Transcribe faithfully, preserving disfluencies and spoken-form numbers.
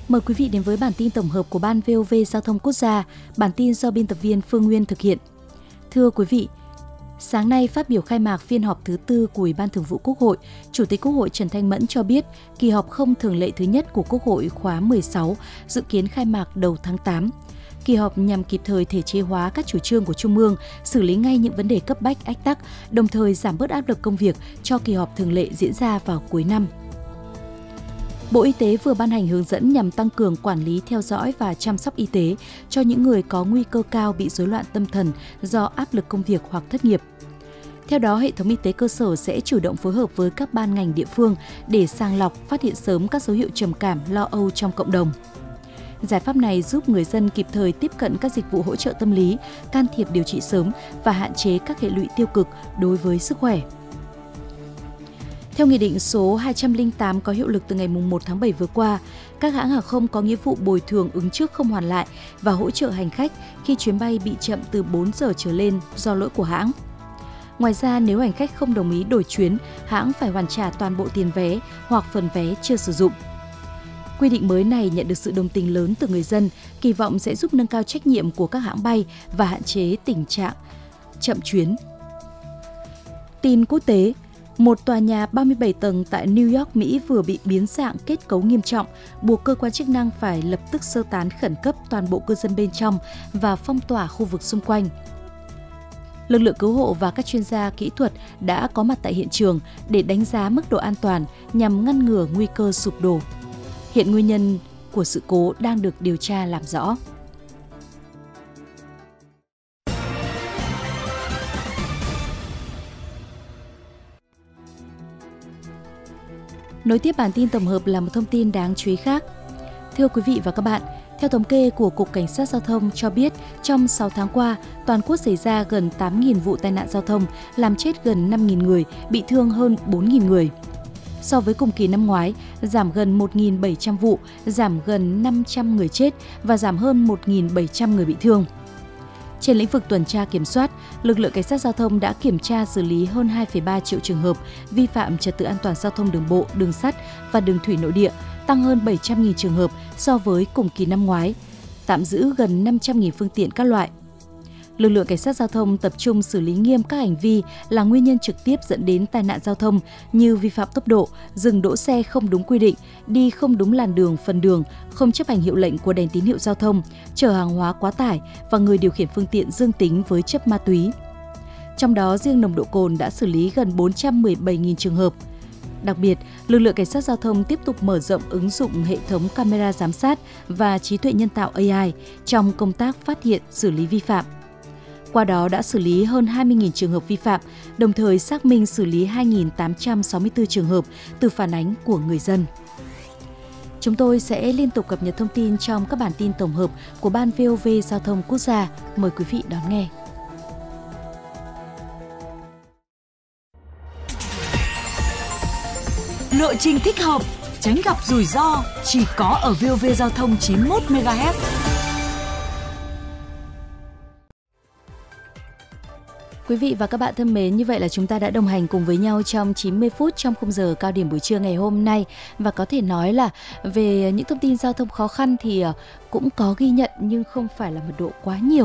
Mời quý vị đến với bản tin tổng hợp của Ban vê o vê Giao thông Quốc gia, bản tin do biên tập viên Phương Nguyên thực hiện. Thưa quý vị, sáng nay phát biểu khai mạc phiên họp thứ tư của Ủy ban Thường vụ Quốc hội, Chủ tịch Quốc hội Trần Thanh Mẫn cho biết kỳ họp không thường lệ thứ nhất của Quốc hội khóa mười sáu dự kiến khai mạc đầu tháng tám. Kỳ họp nhằm kịp thời thể chế hóa các chủ trương của Trung ương, xử lý ngay những vấn đề cấp bách ách tắc, đồng thời giảm bớt áp lực công việc cho kỳ họp thường lệ diễn ra vào cuối năm. Bộ Y tế vừa ban hành hướng dẫn nhằm tăng cường quản lý, theo dõi và chăm sóc y tế cho những người có nguy cơ cao bị rối loạn tâm thần do áp lực công việc hoặc thất nghiệp. Theo đó, hệ thống y tế cơ sở sẽ chủ động phối hợp với các ban ngành địa phương để sàng lọc, phát hiện sớm các dấu hiệu trầm cảm, lo âu trong cộng đồng. Giải pháp này giúp người dân kịp thời tiếp cận các dịch vụ hỗ trợ tâm lý, can thiệp điều trị sớm và hạn chế các hệ lụy tiêu cực đối với sức khỏe. Theo Nghị định số hai trăm lẻ tám có hiệu lực từ ngày một tháng bảy vừa qua, các hãng hàng không có nghĩa vụ bồi thường ứng trước không hoàn lại và hỗ trợ hành khách khi chuyến bay bị chậm từ bốn giờ trở lên do lỗi của hãng. Ngoài ra, nếu hành khách không đồng ý đổi chuyến, hãng phải hoàn trả toàn bộ tiền vé hoặc phần vé chưa sử dụng. Quy định mới này nhận được sự đồng tình lớn từ người dân, kỳ vọng sẽ giúp nâng cao trách nhiệm của các hãng bay và hạn chế tình trạng chậm chuyến. Tin quốc tế, một tòa nhà ba mươi bảy tầng tại New York, Mỹ vừa bị biến dạng kết cấu nghiêm trọng, buộc cơ quan chức năng phải lập tức sơ tán khẩn cấp toàn bộ cư dân bên trong và phong tỏa khu vực xung quanh. Lực lượng cứu hộ và các chuyên gia kỹ thuật đã có mặt tại hiện trường để đánh giá mức độ an toàn nhằm ngăn ngừa nguy cơ sụp đổ. Hiện nguyên nhân của sự cố đang được điều tra làm rõ. Nối tiếp bản tin tổng hợp là một thông tin đáng chú ý khác. Thưa quý vị và các bạn, theo thống kê của Cục Cảnh sát Giao thông cho biết, trong sáu tháng qua, toàn quốc xảy ra gần tám nghìn vụ tai nạn giao thông, làm chết gần năm nghìn người, bị thương hơn bốn nghìn người. So với cùng kỳ năm ngoái, giảm gần một nghìn bảy trăm vụ, giảm gần năm trăm người chết và giảm hơn một nghìn bảy trăm người bị thương. Trên lĩnh vực tuần tra kiểm soát, lực lượng cảnh sát giao thông đã kiểm tra xử lý hơn hai phẩy ba triệu trường hợp vi phạm trật tự an toàn giao thông đường bộ, đường sắt và đường thủy nội địa, tăng hơn bảy trăm nghìn trường hợp so với cùng kỳ năm ngoái, tạm giữ gần năm trăm nghìn phương tiện các loại. Lực lượng cảnh sát giao thông tập trung xử lý nghiêm các hành vi là nguyên nhân trực tiếp dẫn đến tai nạn giao thông như vi phạm tốc độ, dừng đỗ xe không đúng quy định, đi không đúng làn đường, phần đường, không chấp hành hiệu lệnh của đèn tín hiệu giao thông, chở hàng hóa quá tải và người điều khiển phương tiện dương tính với chất ma túy. Trong đó, riêng nồng độ cồn đã xử lý gần bốn trăm mười bảy nghìn trường hợp. Đặc biệt, lực lượng cảnh sát giao thông tiếp tục mở rộng ứng dụng hệ thống camera giám sát và trí tuệ nhân tạo A I trong công tác phát hiện, xử lý vi phạm. Qua đó đã xử lý hơn hai mươi nghìn trường hợp vi phạm, đồng thời xác minh xử lý hai nghìn tám trăm sáu mươi tư trường hợp từ phản ánh của người dân. Chúng tôi sẽ liên tục cập nhật thông tin trong các bản tin tổng hợp của Ban vê o vê Giao thông Quốc gia. Mời quý vị đón nghe. Lộ trình thích hợp, tránh gặp rủi ro chỉ có ở vê o vê Giao thông chín mươi mốt mê ga héc. Quý vị và các bạn thân mến, như vậy là chúng ta đã đồng hành cùng với nhau trong chín mươi phút trong khung giờ cao điểm buổi trưa ngày hôm nay. Và có thể nói là về những thông tin giao thông khó khăn thì cũng có ghi nhận nhưng không phải là mật độ quá nhiều.